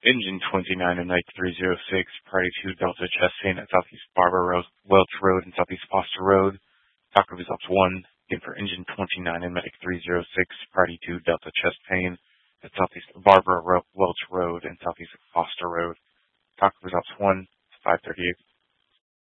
Engine 29 and Night 306, Priority 2 Delta Chest Pain at Southeast Barbara Welch Road and Southeast Foster Road. Talk results 1. Again for Engine 29 and Medic 306, Priority 2 Delta Chest Pain at Southeast Barbara Welch Road and Southeast Foster Road. Talk results 1 to 538.